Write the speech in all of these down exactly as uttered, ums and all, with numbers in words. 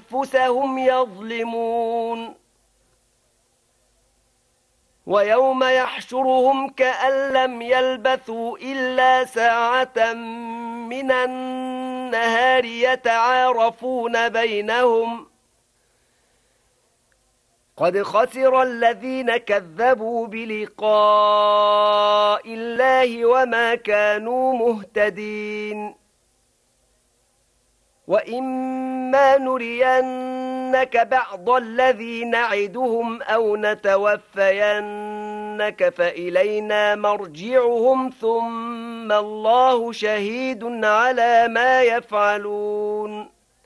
أنفسهم يظلمون ويوم يحشرهم كأن لم يلبثوا إلا ساعة من النهار يتعارفون بينهم قد خسر الذين كذبوا بلقاء الله وما كانوا مهتدين وإما نرينك بعض الذي نعدهم أو نتوفينك فإلينا مرجعهم ثم الله شهيد على ما يفعلون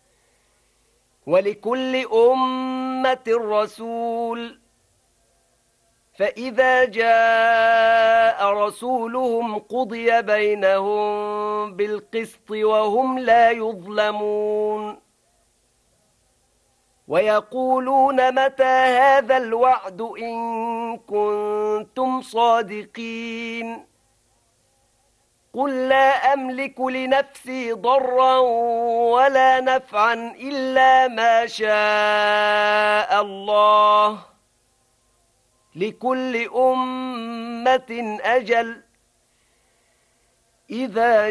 ولكل أمة رسول فإذا جاء رسولهم قضي بينهم بالقسط وهم لا يظلمون ويقولون متى هذا الوعد إن كنتم صادقين قل لا أملك لنفسي ضرا ولا نفعا إلا ما شاء الله لكل أمة أجل إذا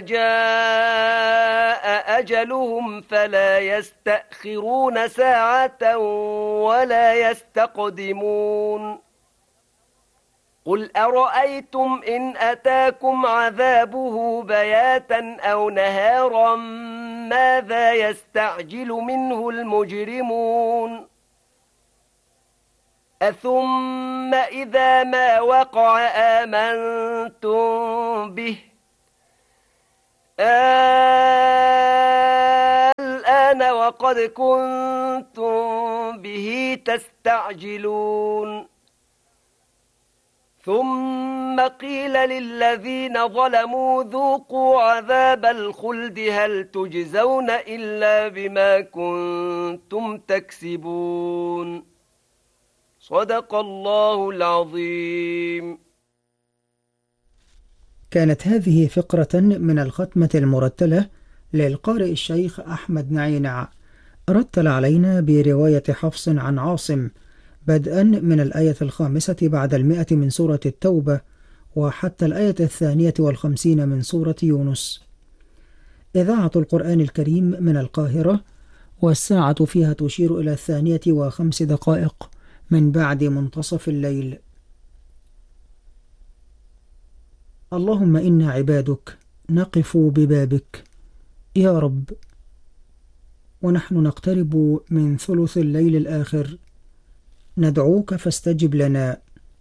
جاء أجلهم فلا يستأخرون ساعة ولا يستقدمون قل أرأيتم إن أتاكم عذابه بياتا أو نهارا ماذا يستعجل منه المجرمون أثم إذا ما وقع آمنتم به الآن وقد كنتم به تستعجلون ثم قيل للذين ظلموا ذوقوا عذاب الخلد هل تجزون إلا بما كنتم تكسبون صدق الله العظيم. كانت هذه فقرة من الختمة المرتلة للقارئ الشيخ أحمد نعينع، رتل علينا برواية حفص عن عاصم بدءا من الآية الخامسة بعد المئة من سورة التوبة وحتى الآية الثانية والخمسين من سورة يونس. إذاعة القرآن الكريم من القاهرة، والساعة فيها تشير إلى الثانية وخمس دقائق من بعد منتصف الليل. اللهم إنا عبادك نقف ببابك يا رب، ونحن نقترب من ثلث الليل الآخر ندعوك فاستجب لنا.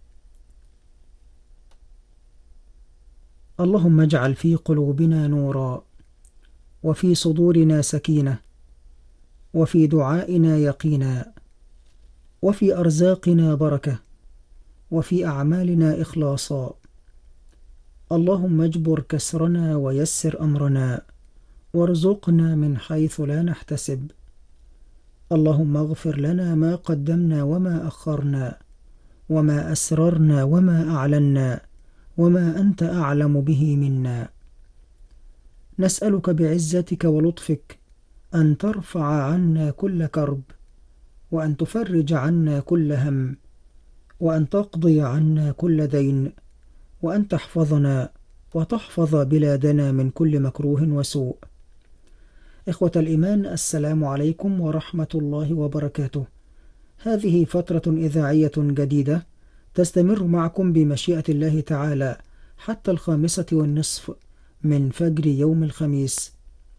اللهم اجعل في قلوبنا نورا، وفي صدورنا سكينة، وفي دعائنا يقينا، وفي أرزاقنا بركة، وفي أعمالنا إخلاصا. اللهم اجبر كسرنا ويسر أمرنا، وارزقنا من حيث لا نحتسب. اللهم اغفر لنا ما قدمنا وما أخرنا، وما أسررنا وما أعلنا، وما أنت أعلم به منا. نسألك بعزتك ولطفك أن ترفع عنا كل كرب، وأن تفرج عنا كل هم، وأن تقضي عنا كل دين، وأن تحفظنا وتحفظ بلادنا من كل مكروه وسوء. إخوة الإيمان، السلام عليكم ورحمة الله وبركاته. هذه فترة إذاعية جديدة تستمر معكم بمشيئة الله تعالى حتى الخامسة والنصف من فجر يوم الخميس.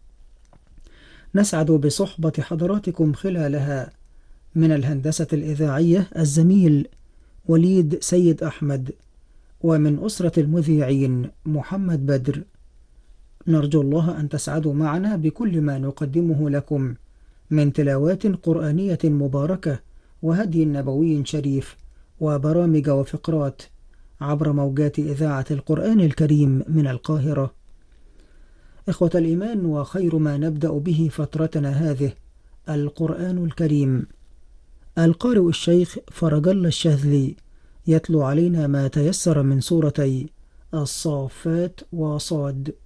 نسعد بصحبة حضراتكم خلالها. من الهندسة الإذاعية الزميل وليد سيد أحمد، ومن أسرة المذيعين محمد بدر. نرجو الله أن تسعدوا معنا بكل ما نقدمه لكم من تلاوات قرآنية مباركة وهدي نبوي شريف وبرامج وفقرات عبر موجات إذاعة القرآن الكريم من القاهرة. إخوة الإيمان، وخير ما نبدأ به فترتنا هذه القرآن الكريم. القارئ الشيخ فرج الله الشاذلي يتلو علينا ما تيسر من سورتي الصافات وصاد.